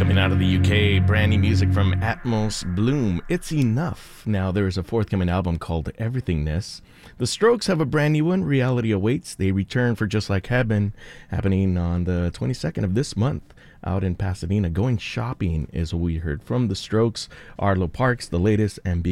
Coming out of the UK, brand new music from Atmos Bloom. It's enough. Now, there is a forthcoming album called Everythingness. The Strokes have a brand new one, Reality Awaits. They return for Just Like Heaven, happening on the 22nd of this month out in Pasadena. Going Shopping is what we heard from The Strokes. Arlo Parks, the latest, and